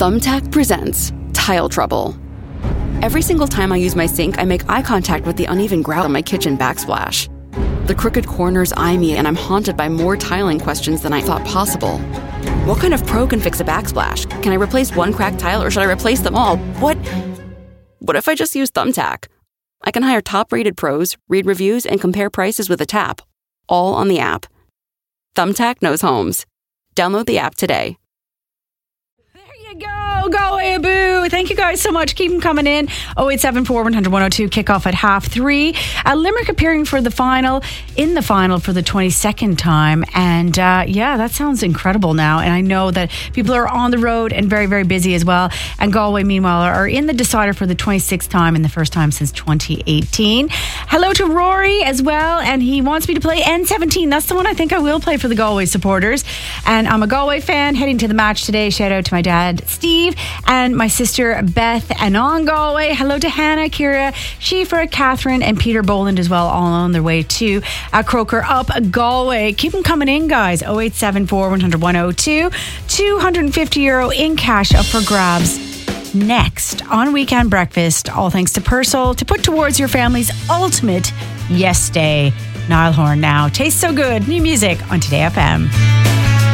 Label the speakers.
Speaker 1: Thumbtack presents Tile Trouble. Every single time I use my sink, I make eye contact with the uneven grout on my kitchen backsplash. The crooked corners eye me, and I'm haunted by more tiling questions than I thought possible. What kind of pro can fix a backsplash? Can I replace one cracked tile, or should I replace them all? What if I just use Thumbtack? I can hire top-rated pros, read reviews, and compare prices with a tap, all on the app. Thumbtack knows homes. Download the app today.
Speaker 2: Go away, boo. Thank you guys so much. Keep them coming in. 0874 100 102. Kickoff at 3:30. Limerick appearing for the final for the 22nd time. And that sounds incredible now. And I know that people are on the road and very, very busy as well. And Galway, meanwhile, are in the decider for the 26th time and the first time since 2018. Hello to Rory as well. And he wants me to play N17. That's the one I think I will play for the Galway supporters. And I'm a Galway fan heading to the match today. Shout out to my dad, Steve, and my sister Beth, and on Galway. Hello to Hannah, Kira, Schieffer, Catherine, and Peter Boland as well, all on their way to Croker up Galway. Keep them coming in, guys. 0874 100 102. €250 in cash up for grabs next on Weekend Breakfast, all thanks to Purcell, to put towards your family's ultimate yes day. Niall Horan now. Tastes so good. New music on Today FM.